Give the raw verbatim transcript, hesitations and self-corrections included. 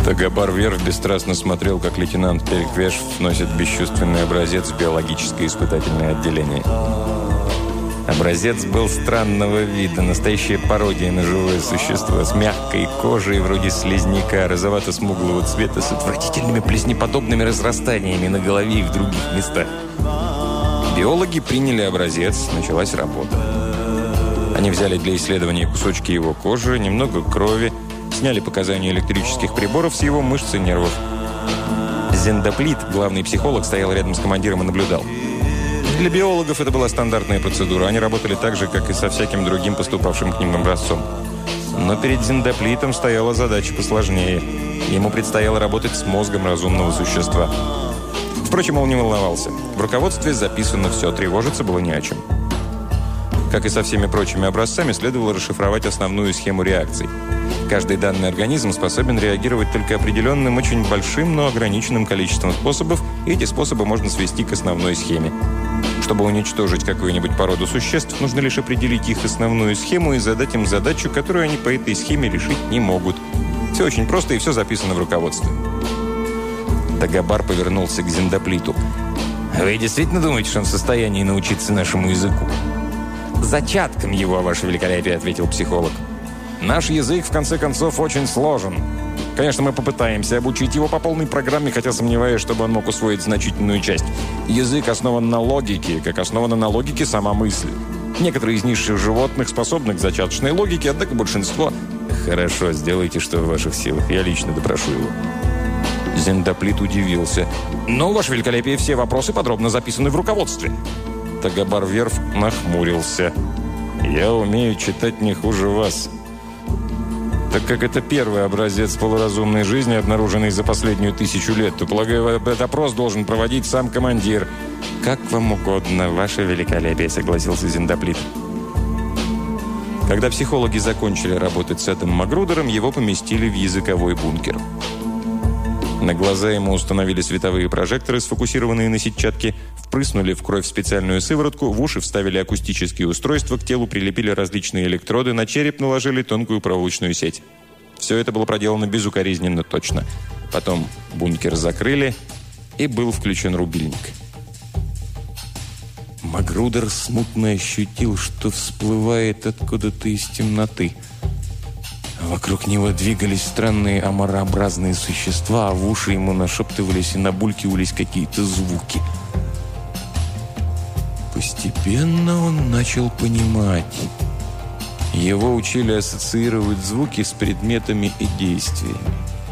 Дагобар Верф бесстрастно смотрел, как лейтенант Переквеш вносит бесчувственный образец в биологическое испытательное отделение. Образец был странного вида, настоящая пародия на живое существо с мягкой кожей, вроде слизняка, розовато-смуглого цвета, с отвратительными плеснеподобными разрастаниями на голове и в других местах. Биологи приняли образец, началась работа. Они взяли для исследования кусочки его кожи, немного крови, сняли показания электрических приборов с его мышц и нервов. Зендоплит, главный психолог, стоял рядом с командиром и наблюдал. Для биологов это была стандартная процедура. Они работали так же, как и со всяким другим поступавшим к ним образцом. Но перед Зендоплитом стояла задача посложнее. Ему предстояло работать с мозгом разумного существа. Впрочем, он не волновался. В руководстве записано все, тревожиться было не о чем. Как и со всеми прочими образцами, следовало расшифровать основную схему реакций. Каждый данный организм способен реагировать только определенным, очень большим, но ограниченным количеством способов, и эти способы можно свести к основной схеме. Чтобы уничтожить какую-нибудь породу существ, нужно лишь определить их основную схему и задать им задачу, которую они по этой схеме решить не могут. Все очень просто, и все записано в руководстве. Дагобар повернулся к Зендоплиту. «Вы действительно думаете, что он в состоянии научиться нашему языку?» «Зачатком его, ваше великолепие», — ответил психолог. «Наш язык, в конце концов, очень сложен. Конечно, мы попытаемся обучить его по полной программе, хотя сомневаюсь, чтобы он мог усвоить значительную часть. Язык основан на логике, как основана на логике сама мысль. Некоторые из низших животных способны к зачаточной логике, однако большинство...» «Хорошо, сделайте, что в ваших силах. Я лично допрошу его». Зендоплит удивился. «Но, ваше великолепие, все вопросы подробно записаны в руководстве». Дагобар Верф нахмурился. «Я умею читать не хуже вас. Так как это первый образец полуразумной жизни, обнаруженный за последнюю тысячу лет, то, полагаю, допрос должен проводить сам командир». «Как вам угодно, ваше великолепие», — согласился Зендоплит. Когда психологи закончили работать с Эдом Магрудером, его поместили в языковой бункер. На глаза ему установили световые прожекторы, сфокусированные на сетчатке, впрыснули в кровь специальную сыворотку, в уши вставили акустические устройства, к телу прилепили различные электроды, на череп наложили тонкую проволочную сеть. Все это было проделано безукоризненно точно. Потом бункер закрыли, и был включен рубильник. Магрудер смутно ощутил, что всплывает откуда-то из темноты. Вокруг него двигались странные омарообразные существа, а в уши ему нашептывались и набулькивались какие-то звуки. Постепенно он начал понимать. Его учили ассоциировать звуки с предметами и действиями.